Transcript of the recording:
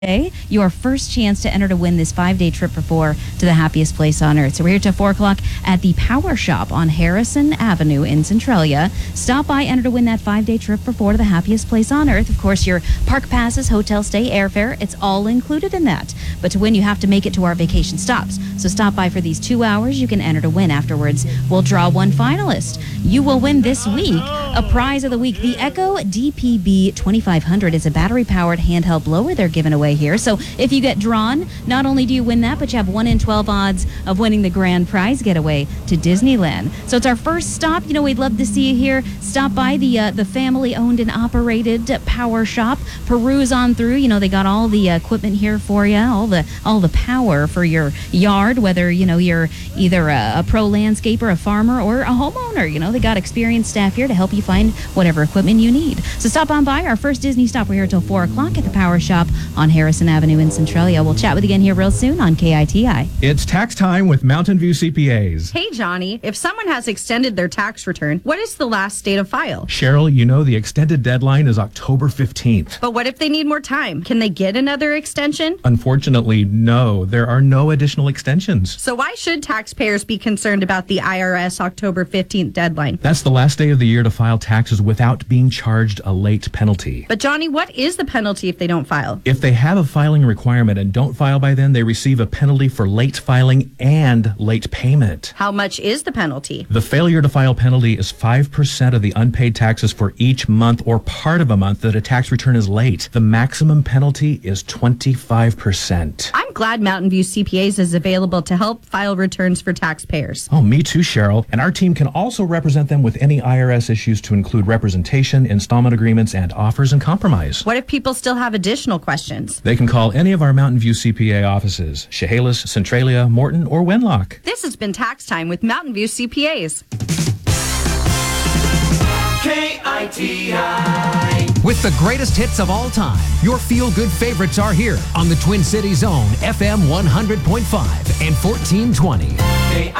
Your first chance to enter to win this 5-day trip for 4 to the happiest place on earth. So we're here till 4 o'clock at the Power Shop on Harrison Avenue in Centralia. Stop by, enter to win that 5-day trip for 4 to the happiest place on earth. Of course, your park passes, hotel stay, airfare, it's all included in that. But to win, you have to make it to our vacation stops. So stop by for these 2 hours. You can enter to win. Afterwards, we'll draw one finalist. You will win this week a prize of the week. The Echo DPB 2500 is a battery-powered handheld blower they're giving away here. So if you get drawn, not only do you win that, but you have 1 in 12 odds of winning the grand prize getaway to Disneyland. So it's our first stop. You know, we'd love to see you here. Stop by the family-owned and operated Power Shop. Peruse on through. You know, they got all the equipment here for you, all the power for your yard, whether, you know, you're either a pro landscaper, a farmer, or a homeowner. You know, they got experienced staff here to help you find whatever equipment you need. So stop on by. Our first Disney stop. We're here till 4 o'clock at the Power Shop on Harrison Avenue in Centralia. We'll chat with you again here real soon on KITI. It's tax time with Mountain View CPAs. Hey, Johnny, if someone has extended their tax return, what is the last date of file? Cheryl, you know the extended deadline is October 15th. But what if they need more time? Can they get another extension? Unfortunately, no. There are no additional extensions. So why should taxpayers be concerned about the IRS October 15th deadline? That's the last day of the year to file taxes without being charged a late penalty. But, Johnny, what is the penalty if they don't file? If they have a filing requirement and don't file by then, they receive a penalty for late filing and late payment. How much is the penalty? The failure to file penalty is 5% of the unpaid taxes for each month or part of a month that a tax return is late. The maximum penalty is 25%. I'm glad Mountain View CPAs is available to help file returns for taxpayers. Oh, me too, Cheryl. And our team can also represent them with any IRS issues to include representation, installment agreements, and offers and compromise. What if people still have additional questions? They can call any of our Mountain View CPA offices, Chehalis, Centralia, Morton, or Wenlock. This has been Tax Time with Mountain View CPAs. KITI. With the greatest hits of all time, your feel-good favorites are here on the Twin Cities Own FM 100.5 and 1420.